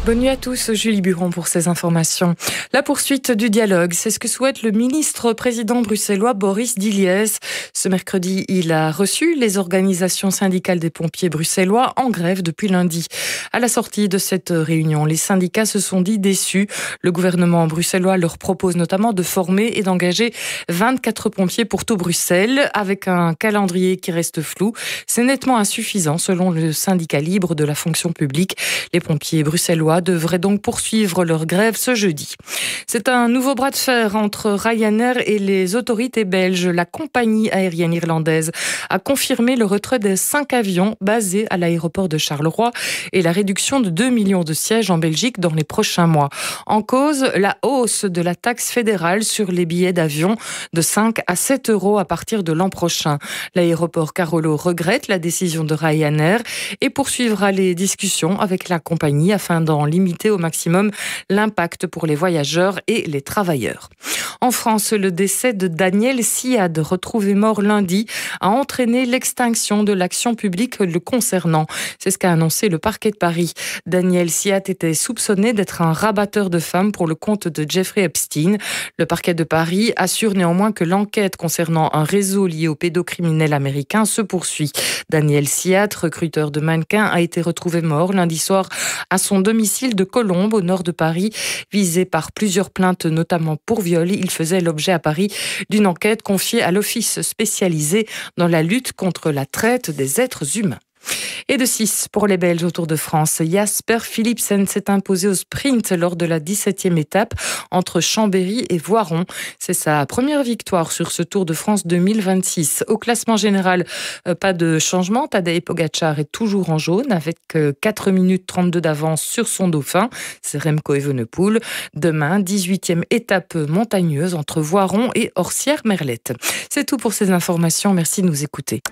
Bonne nuit à tous, Julie Buron pour ces informations. La poursuite du dialogue, c'est ce que souhaite le ministre-président bruxellois Boris Diliès. Ce mercredi, il a reçu les organisations syndicales des pompiers bruxellois en grève depuis lundi. À la sortie de cette réunion, les syndicats se sont dit déçus. Le gouvernement bruxellois leur propose notamment de former et d'engager 24 pompiers pour tout Bruxelles, avec un calendrier qui reste flou. C'est nettement insuffisant selon le syndicat libre de la fonction publique. Les pompiers bruxellois devraient donc poursuivre leur grève ce jeudi. C'est un nouveau bras de fer entre Ryanair et les autorités belges. La compagnie aérienne irlandaise a confirmé le retrait des 5 avions basés à l'aéroport de Charleroi et la réduction de 2 millions de sièges en Belgique dans les prochains mois. En cause, la hausse de la taxe fédérale sur les billets d'avion de 5 à 7 € à partir de l'an prochain. L'aéroport Carolo regrette la décision de Ryanair et poursuivra les discussions avec la compagnie afin d'en limiter au maximum l'impact pour les voyageurs et les travailleurs. En France, le décès de Daniel Siad, retrouvé mort lundi, a entraîné l'extinction de l'action publique le concernant. C'est ce qu'a annoncé le parquet de Paris. Daniel Siad était soupçonné d'être un rabatteur de femmes pour le compte de Jeffrey Epstein. Le parquet de Paris assure néanmoins que l'enquête concernant un réseau lié aux pédocriminels américains se poursuit. Daniel Siad, recruteur de mannequins, a été retrouvé mort lundi soir à son domicile de Colombes, au nord de Paris, visé par plusieurs plaintes, notamment pour viol. Il faisait l'objet à Paris d'une enquête confiée à l'Office spécialisé dans la lutte contre la traite des êtres humains. Et de 6 pour les Belges au Tour de France. Jasper Philipsen s'est imposé au sprint lors de la 17e étape entre Chambéry et Voiron. C'est sa première victoire sur ce Tour de France 2026. Au classement général, pas de changement. Tadej Pogačar est toujours en jaune avec 4 minutes 32 d'avance sur son dauphin. C'est Remco Evenepoel. Demain, 18e étape montagneuse entre Voiron et Orsières-Merlette. C'est tout pour ces informations. Merci de nous écouter.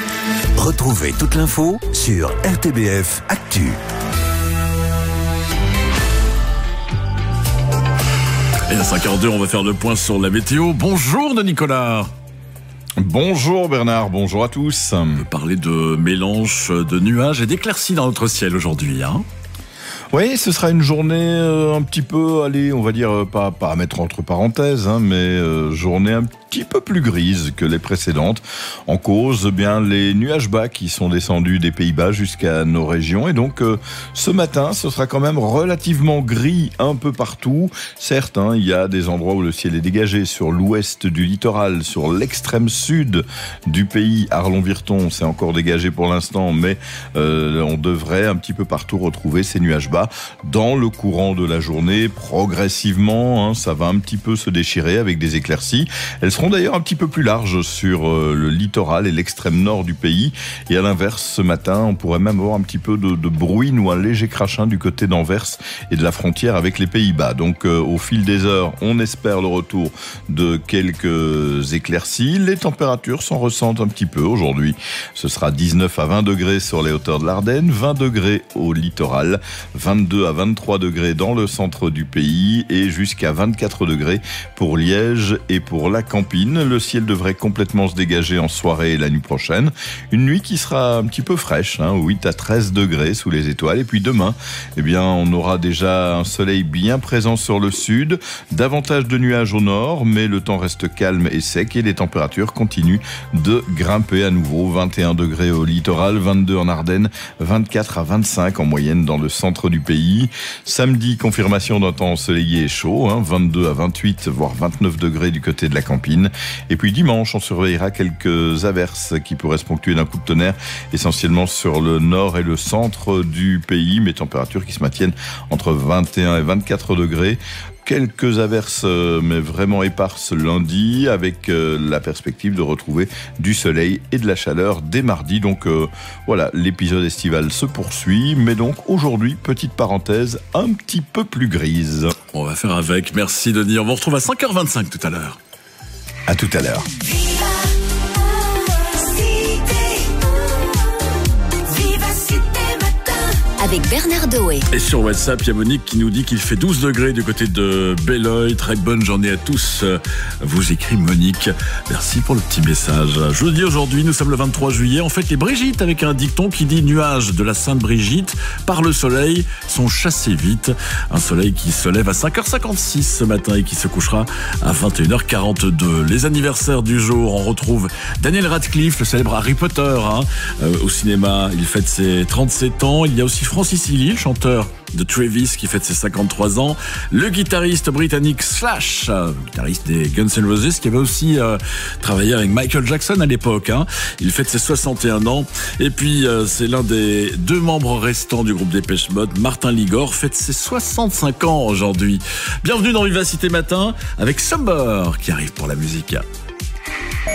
Retrouvez toute l'info sur RTBF Actu. Et à 5h02, on va faire le point sur la météo. Bonjour de Nicolas. Bonjour Bernard, bonjour à tous. On peut parler de mélange de nuages et d'éclaircies dans notre ciel aujourd'hui, hein. Oui, ce sera une journée un petit peu, allez, on va dire, pas à mettre entre parenthèses, hein, mais journée un petit peu plus grise que les précédentes. En cause, bien, les nuages bas qui sont descendus des Pays-Bas jusqu'à nos régions. Et donc, ce matin, ce sera quand même relativement gris un peu partout. Certes, hein, il y a des endroits où le ciel est dégagé, sur l'ouest du littoral, sur l'extrême sud du pays, Arlon-Virton, c'est encore dégagé pour l'instant, mais on devrait un petit peu partout retrouver ces nuages bas. Dans le courant de la journée, progressivement, hein, ça va un petit peu se déchirer avec des éclaircies. Elles seront d'ailleurs un petit peu plus larges sur le littoral et l'extrême nord du pays. Et à l'inverse, ce matin, on pourrait même avoir un petit peu de bruine ou un léger crachin du côté d'Anvers et de la frontière avec les Pays-Bas. Donc au fil des heures, on espère le retour de quelques éclaircies. Les températures s'en ressentent un petit peu aujourd'hui. Ce sera 19 à 20 degrés sur les hauteurs de l'Ardenne, 20 degrés au littoral, 22 à 23 degrés dans le centre du pays et jusqu'à 24 degrés pour Liège et pour la Campine. Le ciel devrait complètement se dégager en soirée et la nuit prochaine. Une nuit qui sera un petit peu fraîche, hein, 8 à 13 degrés sous les étoiles. Et puis demain, eh bien, on aura déjà un soleil bien présent sur le sud, davantage de nuages au nord, mais le temps reste calme et sec et les températures continuent de grimper à nouveau. 21 degrés au littoral, 22 en Ardennes, 24 à 25 en moyenne dans le centre du pays. Samedi, confirmation d'un temps ensoleillé et chaud, hein, 22 à 28, voire 29 degrés du côté de la Campine. Et puis dimanche, on surveillera quelques averses qui pourraient se ponctuer d'un coup de tonnerre, essentiellement sur le nord et le centre du pays, mais températures qui se maintiennent entre 21 et 24 degrés. Quelques averses, mais vraiment éparses lundi, avec la perspective de retrouver du soleil et de la chaleur dès mardi. Donc voilà, l'épisode estival se poursuit, mais donc aujourd'hui, petite parenthèse, un petit peu plus grise. On va faire avec. Merci Denis. On vous retrouve à 5h25 tout à l'heure. À tout à l'heure. Viva Cité Matin. avec Bernard Doé. Et sur WhatsApp, il y a Monique qui nous dit qu'il fait 12 degrés du côté de Belloy. Très bonne journée à tous. Vous écrit Monique. Merci pour le petit message. Je vous dis aujourd'hui, nous sommes le 23 juillet. On fête les Brigitte avec un dicton qui dit nuages de la Sainte Brigitte par le soleil sont chassés vite. Un soleil qui se lève à 5h56 ce matin et qui se couchera à 21h42. Les anniversaires du jour, on retrouve Daniel Radcliffe, le célèbre Harry Potter, au cinéma. Il fête ses 37 ans. Il y a aussi Francis Hilly, le chanteur de Travis, qui fête ses 53 ans. Le guitariste britannique Slash, guitariste des Guns N' Roses, qui avait aussi travaillé avec Michael Jackson à l'époque. Il fête ses 61 ans. Et puis, c'est l'un des 2 membres restants du groupe Depeche Mode, Martin Ligor, fête ses 65 ans aujourd'hui. Bienvenue dans Vivacité Matin avec Summer qui arrive pour la musique.